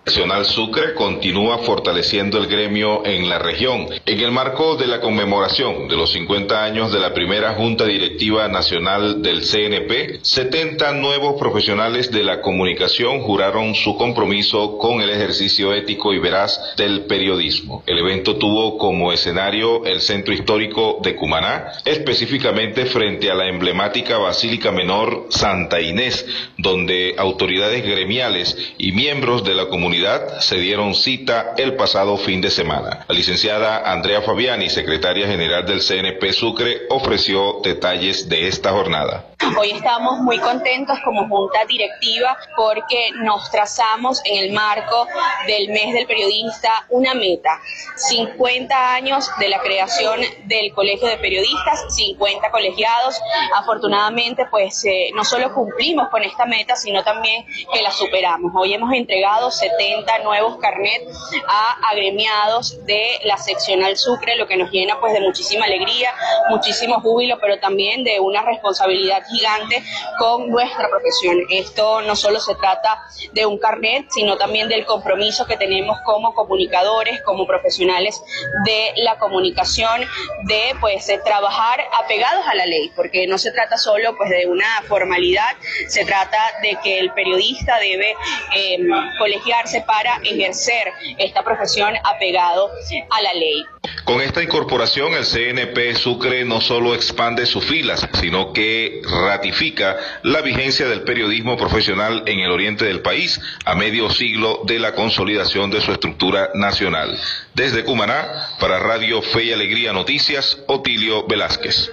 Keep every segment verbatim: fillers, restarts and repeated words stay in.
Nacional Sucre continúa fortaleciendo el gremio en la región. En el marco de la conmemoración de los cincuenta años de la primera Junta Directiva Nacional del C N P, setenta nuevos profesionales de la comunicación juraron su compromiso con el ejercicio ético y veraz del periodismo. El evento tuvo como escenario el Centro Histórico de Cumaná, específicamente frente a la emblemática Basílica Menor Santa Inés, donde autoridades gremiales y miembros de la comunidad se dieron cita el pasado fin de semana. La licenciada Andrea Fabiani, secretaria general del C N P Sucre, ofreció detalles de esta jornada. Hoy estamos muy contentos como junta directiva porque nos trazamos en el marco del mes del periodista una meta, cincuenta años de la creación del Colegio de Periodistas, cincuenta colegiados. Afortunadamente pues eh, no solo cumplimos con esta meta, sino también que la superamos. Hoy hemos entregado setenta nuevos carnets a agremiados de la seccional Sucre, lo que nos llena pues de muchísima alegría, muchísimo júbilo, pero también de una responsabilidad gigante con nuestra profesión. Esto no solo se trata de un carnet, sino también del compromiso que tenemos como comunicadores, como profesionales de la comunicación, de pues de trabajar apegados a la ley, porque no se trata solo pues de una formalidad, se trata de que el periodista debe eh, colegiarse para ejercer esta profesión apegado a la ley. Con esta incorporación, el C N P Sucre no solo expande sus filas, sino que ratifica la vigencia del periodismo profesional en el oriente del país a medio siglo de la consolidación de su estructura nacional. Desde Cumaná, para Radio Fe y Alegría Noticias, Otilio Velázquez.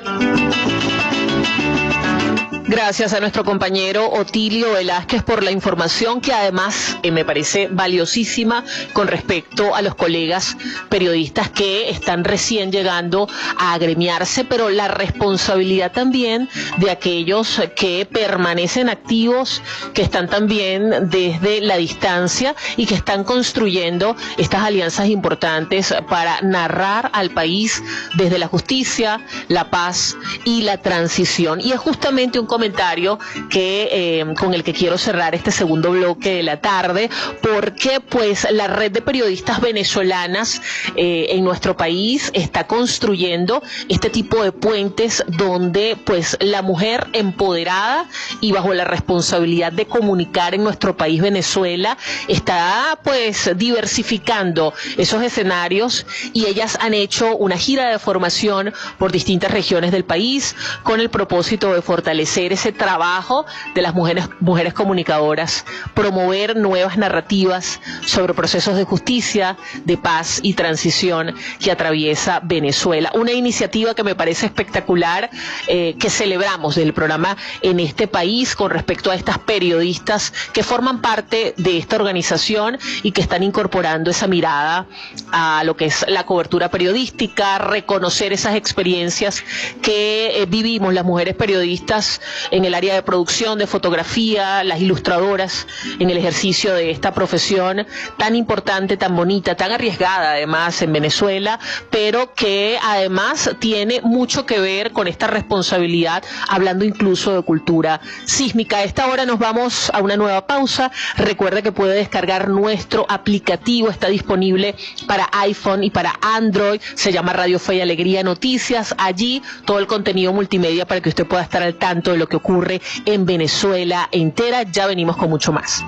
Gracias a nuestro compañero Otilio Velázquez por la información que además eh, me parece valiosísima con respecto a los colegas periodistas que están recién llegando a agremiarse, pero la responsabilidad también de aquellos que permanecen activos, que están también desde la distancia y que están construyendo estas alianzas importantes para narrar al país desde la justicia, la paz y la transición. Y es justamente un comentario que eh, con el que quiero cerrar este segundo bloque de la tarde, porque pues la red de periodistas venezolanas eh, en nuestro país está construyendo este tipo de puentes donde pues la mujer empoderada y bajo la responsabilidad de comunicar en nuestro país Venezuela está pues diversificando esos escenarios, y ellas han hecho una gira de formación por distintas regiones del país con el propósito de fortalecer ese trabajo de las mujeres, mujeres comunicadoras, promover nuevas narrativas sobre procesos de justicia, de paz y transición que atraviesa Venezuela. Una iniciativa que me parece espectacular, eh, que celebramos del programa En este País con respecto a estas periodistas que forman parte de esta organización y que están incorporando esa mirada a lo que es la cobertura periodística, reconocer esas experiencias que eh, vivimos las mujeres periodistas en el área de producción, de fotografía, las ilustradoras, en el ejercicio de esta profesión tan importante, tan bonita, tan arriesgada además en Venezuela, pero que además tiene mucho que ver con esta responsabilidad, hablando incluso de cultura sísmica. A esta hora nos vamos a una nueva pausa. Recuerde que puede descargar nuestro aplicativo, está disponible para iPhone y para Android, se llama Radio Fe y Alegría Noticias. Allí todo el contenido multimedia para que usted pueda estar al tanto de lo que ocurre en Venezuela entera. Ya venimos con mucho más.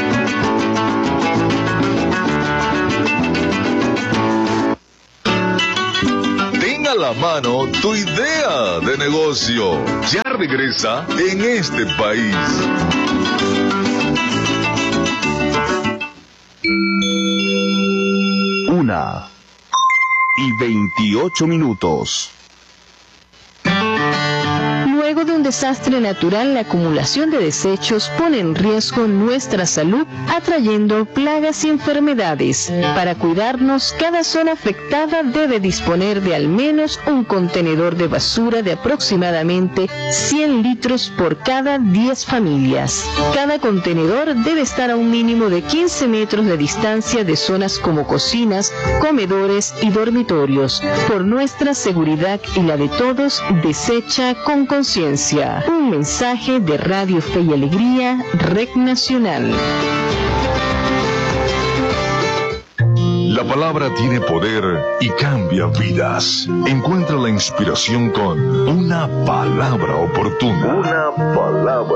Ten a la mano tu idea de negocio. Ya regresa En este País. Una y veintiocho minutos. Luego de un desastre natural, la acumulación de desechos pone en riesgo nuestra salud, atrayendo plagas y enfermedades. Para cuidarnos, cada zona afectada debe disponer de al menos un contenedor de basura de aproximadamente cien litros por cada diez familias. Cada contenedor debe estar a un mínimo de quince metros de distancia de zonas como cocinas, comedores y dormitorios. Por nuestra seguridad y la de todos, desecha con conciencia. Un mensaje de Radio Fe y Alegría, Red Nacional. La palabra tiene poder y cambia vidas. Encuentra la inspiración con una palabra oportuna. Una palabra.